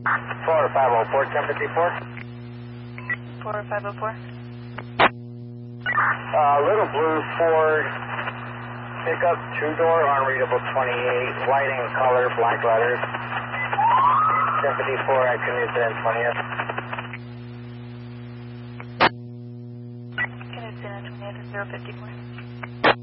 4504, 1054. 4504. Little blue Ford pickup, two-door, unreadable 28, white in color, black letters. 1054 at Knudsen and 20th. Knudsen and 20th is 054.